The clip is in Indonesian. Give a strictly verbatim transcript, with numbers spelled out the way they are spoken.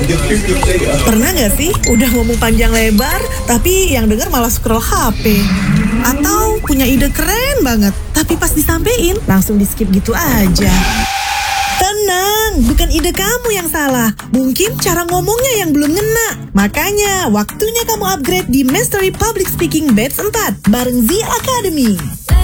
Pernah gak sih udah ngomong panjang lebar, tapi yang denger malah scroll H P? Atau punya ide keren banget, tapi pas disampein langsung di skip gitu aja? Tenang, bukan ide kamu yang salah. Mungkin cara ngomongnya yang belum ngena. Makanya, waktunya kamu upgrade di Mastery Public Speaking Batch empat bareng Z Academy.